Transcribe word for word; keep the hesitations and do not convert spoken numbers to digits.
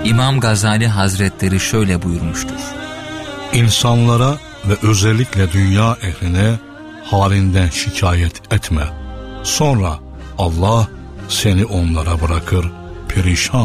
İmam Gazali Hazretleri şöyle buyurmuştur: İnsanlara ve özellikle dünya ehline halinden şikayet etme. Sonra Allah seni onlara bırakır, perişan